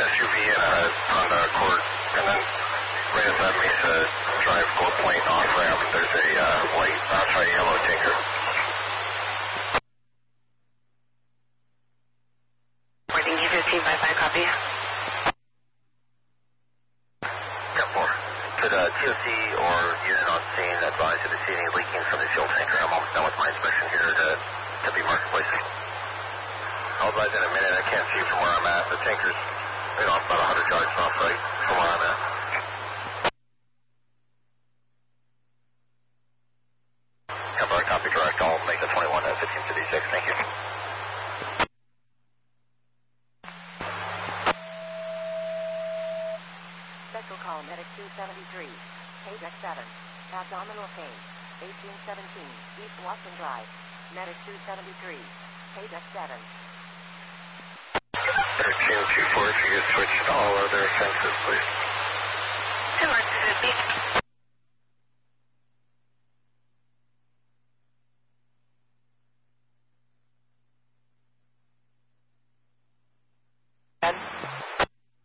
SUV and a Honda Accord, and then right at that Mesa Drive Gold Point off-ramp, there's a yellow Tinker. Reporting E15 by 5, copy. Got 4. Could TOC or unit on scene advise if they see any leaking from the fuel tanker? I'm almost done with my inspection here to be Marketplace. I'll advise in a minute. I can't see from where I'm at. The tanker's about 100 yards off right from where I'm at. Copy direct. I'll make the 21 at 1556. Thank you. Special call medic 273. Page X7. Abdominal pain. 1817 East Watson Drive. Medic 273. Page X7. 1324, if you could switch to all other offenses, please. 2 Mark 250.